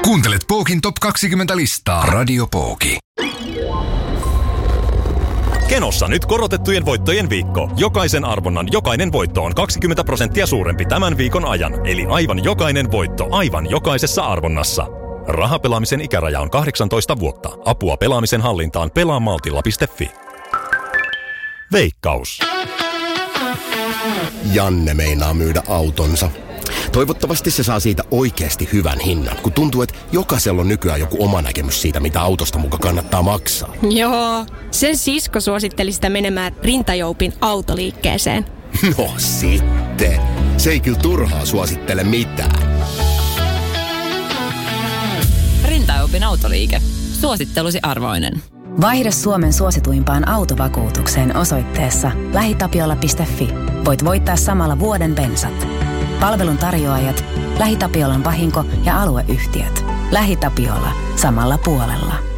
Kuuntelet Pookin Top 20 listaa. Radio Pooki. Kenossa nyt korotettujen voittojen viikko. Jokaisen arvonnan jokainen voitto on 20% suurempi tämän viikon ajan. Eli aivan jokainen voitto aivan jokaisessa arvonnassa. Rahapelaamisen ikäraja on 18 vuotta. Apua pelaamisen hallintaan pelaamaltilla.fi. Veikkaus. Janne meinaa myydä autonsa. Toivottavasti se saa siitä oikeasti hyvän hinnan, kun tuntuu, että jokaisella on nykyään joku oma näkemys siitä, mitä autosta muka kannattaa maksaa. Joo, sen sisko suositteli sitä menemään Rintajoupin autoliikkeeseen. No sitten. Se ei kyllä turhaa suosittele mitään. Rintajoupin autoliike. Suosittelusi arvoinen. Vaihda Suomen suosituimpaan autovakuutukseen osoitteessa lähitapiola.fi. Voit voittaa samalla vuoden bensat. Palvelun tarjoajat, LähiTapiolan vahinko- ja alueyhtiöt. LähiTapiola. Samalla puolella.